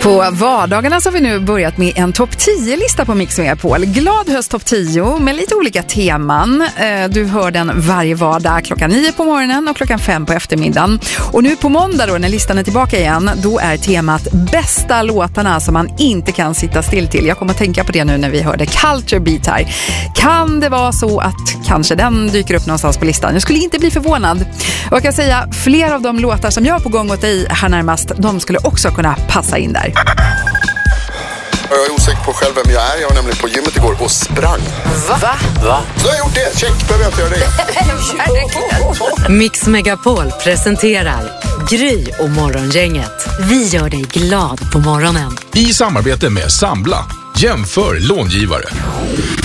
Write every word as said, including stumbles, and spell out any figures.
På vardagarna så har vi nu börjat med en topp tio-lista på Mix Megapol. Glad höst topp tio med lite olika teman. Du hör den varje vardag klockan nio på morgonen och klockan fem på eftermiddagen. Och nu på måndag då, när listan är tillbaka igen, då är temat bästa låtarna som man inte kan sitta still till. Jag kommer att tänka på det nu när vi hörde Culture Beat här. Kan det vara så att kanske den dyker upp någonstans på listan? Jag skulle inte bli förvånad. Och jag kan säga, flera av de låtar som jag har på gång åt dig här närmast, de skulle också kunna passa in där. Jag är osäker på själv vem jag är. Jag var nämligen på gymmet igår och sprang. Va? Va? Så jag har gjort det. Check, behöver jag inte göra det. Mix Megapol presenterar Gry och Morgongänget. Vi gör dig glad på morgonen. I samarbete med Sambla. Jämför långivare.